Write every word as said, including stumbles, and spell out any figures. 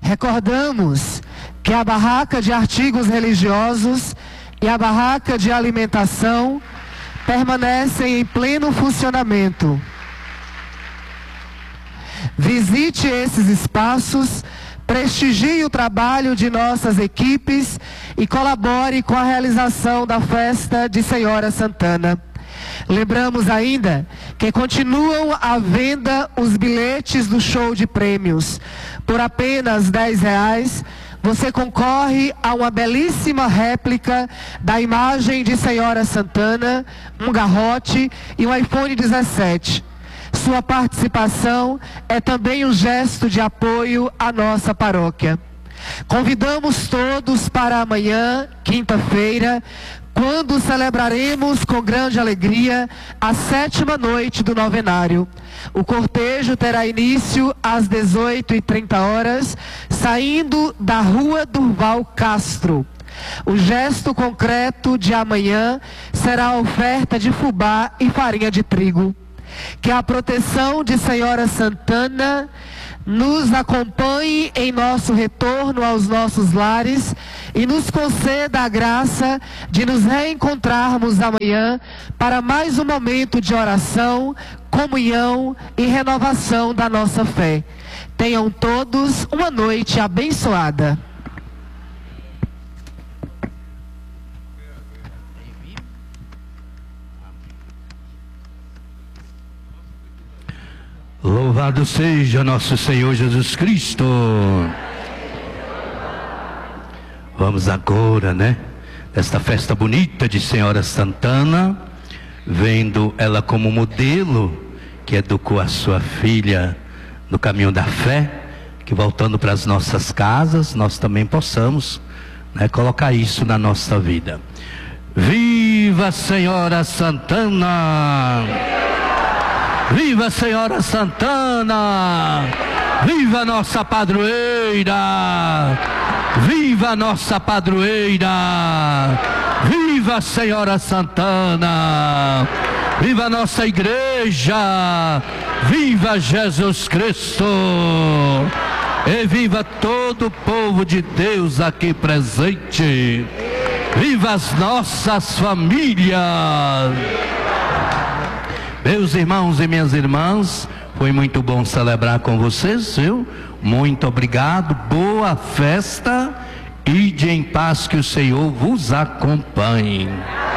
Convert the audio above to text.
Recordamos que a barraca de artigos religiosos e a barraca de alimentação permanecem em pleno funcionamento. Visite esses espaços, prestigie o trabalho de nossas equipes e colabore com a realização da festa de Senhora Santana. Lembramos ainda que continuam à venda os bilhetes do show de prêmios. Por apenas dez reais, você concorre a uma belíssima réplica da imagem de Senhora Santana, um garrote e um iPhone dezessete. Sua participação é também um gesto de apoio à nossa paróquia. Convidamos todos para amanhã, quinta-feira, quando celebraremos com grande alegria a sétima noite do novenário. O cortejo terá início às dezoito e trinta horas, saindo da Rua Durval Castro. O gesto concreto de amanhã será a oferta de fubá e farinha de trigo. Que a proteção de Senhora Santana nos acompanhe em nosso retorno aos nossos lares e nos conceda a graça de nos reencontrarmos amanhã para mais um momento de oração, comunhão e renovação da nossa fé. Tenham todos uma noite abençoada. Louvado seja nosso Senhor Jesus Cristo. Vamos agora, né, esta festa bonita de Senhora Santana, vendo ela como modelo que educou a sua filha no caminho da fé, que voltando para as nossas casas, nós também possamos, né, colocar isso na nossa vida. Viva Senhora Santana! Viva Senhora Santana! Viva nossa padroeira! Viva nossa padroeira! Viva Senhora Santana! Viva nossa igreja! Viva Jesus Cristo! E viva todo o povo de Deus aqui presente! Viva as nossas famílias! Meus irmãos e minhas irmãs, foi muito bom celebrar com vocês, viu? Muito obrigado, boa festa, ide em paz, que o Senhor vos acompanhe.